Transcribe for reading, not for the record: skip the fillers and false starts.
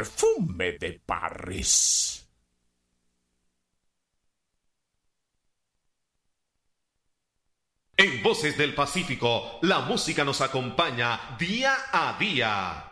perfume de París. En Voces del Pacífico, la música nos acompaña día a día.